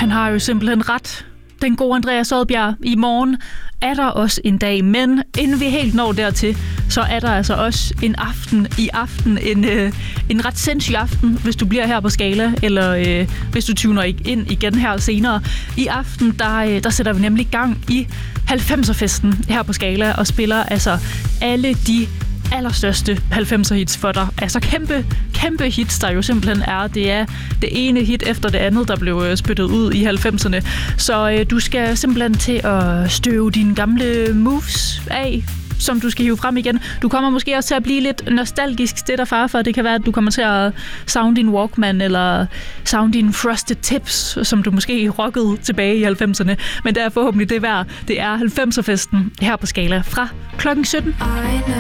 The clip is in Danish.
Han har jo simpelthen ret. Den gode Andreas Odbjerg. I morgen er der også en dag, men inden vi helt når dertil, så er der altså også en aften i aften, en ret sindssyg aften, hvis du bliver her på Scala, eller hvis du tuner ind igen her senere. I aften, der sætter vi nemlig gang i 90'er-festen her på Scala, og spiller altså alle de allerstørste 90'er hits for dig. Altså kæmpe hits, der jo simpelthen er. Det er det ene hit efter det andet, der blev spyttet ud i 90'erne. Så du skal simpelthen til at støve dine gamle moves af, som du skal hive frem igen. Du kommer måske også til at blive lidt nostalgisk støt og farfar. Det kan være, at du kommer til at savne din Walkman, eller savne dine Frosted Tips, som du måske rockede tilbage i 90'erne. Men det er forhåbentlig det værd. Det er 90'er-festen her på Scala fra klokken 17.